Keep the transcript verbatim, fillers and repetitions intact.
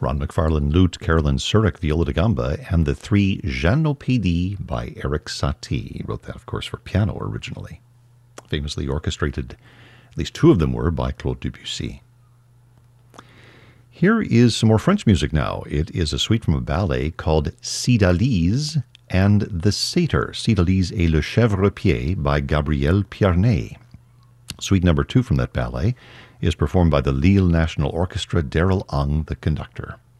Ron McFarlane lute, Carolyn Surik viola da gamba, and the three Jeannot-P.D. by Eric Satie. He wrote that, of course, for piano originally. Famously orchestrated, at least two of them were, by Claude Debussy. Here is some more French music now. It is a suite from a ballet called Cydalise and the Satyr, Cydalise et le Chèvrepied by Gabriel Piarnet. Suite number two from that ballet is performed by the Lille National Orchestra, Daryl Ung, the conductor.